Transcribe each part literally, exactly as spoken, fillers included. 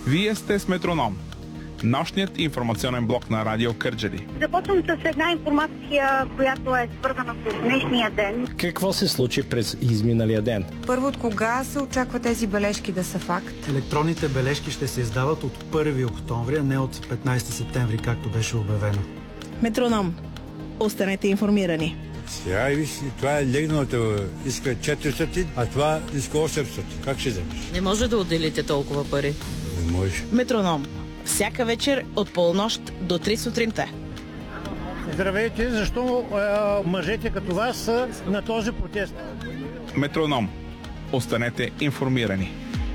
Вие сте с Метроном, нощният информационен блок на Радио Кърджали. Започвам с една информация, която е свързана с днешния ден. Какво се случи през изминалия ден? Първо, от кога се очаква тези бележки да са факт? Електронните бележки ще се издават от първи октомври, а не от петнайсети септември, както беше обявено. Метроном. Останете информирани. Сега и виж, това е легналата, иска четиристотин, а това иска осемстотин. Как ще вземеш? Не може да отделите толкова пари. Не може. Метроном. Всяка вечер от полунощ до три сутринта. Здравейте, защо е, мъжете като вас са на този протест? Метроном. Останете информирани.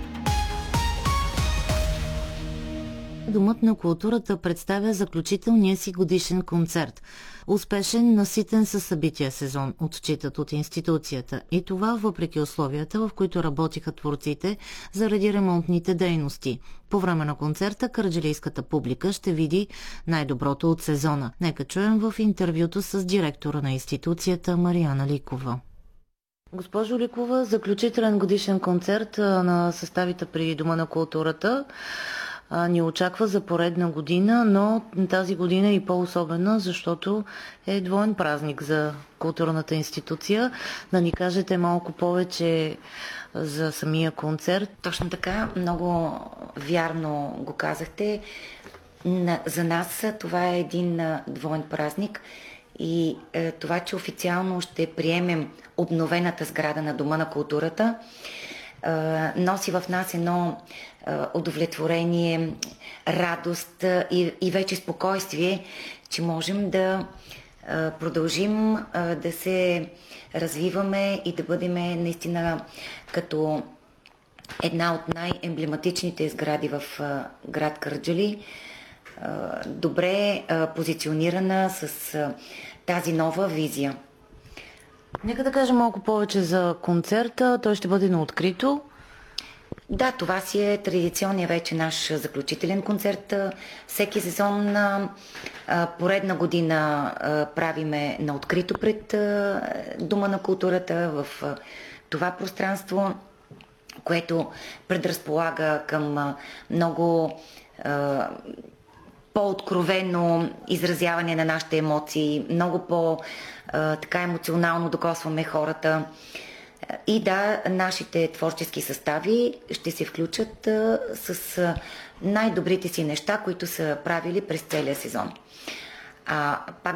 Домът на културата представя заключителния си годишен концерт. Успешен, наситен със събития сезон, отчитат от институцията. И това въпреки условията, в които работиха творците заради ремонтните дейности. По време на концерта кърджалийската публика ще види най-доброто от сезона. Нека чуем в интервюто с директора на институцията Мариана Ликова. Госпожо Ликова, заключителен годишен концерт на съставите при Дома на културата ни очаква за поредна година, но тази година е и по-особена, защото е двоен празник за културната институция. Да ни кажете малко повече за самия концерт. Точно така, много вярно го казахте. За нас това е един двоен празник и това, че официално ще приемем обновената сграда на Дома на културата, носи в нас едно удовлетворение, радост и, и вече спокойствие, че можем да продължим да се развиваме и да бъдем наистина като една от най-емблематичните сгради в град Кърджали, добре позиционирана с тази нова визия. Нека да кажем малко повече за концерта. Той ще бъде на открито. Да, това си е традиционния вече наш заключителен концерт. Всеки сезон, поредна година правиме на открито пред Дома на културата в това пространство, което предразполага към много по-откровено изразяване на нашите емоции, много по-така емоционално докосваме хората. И да, нашите творчески състави ще се включат а, с а, най-добрите си неща, които са правили през целия сезон. А, пак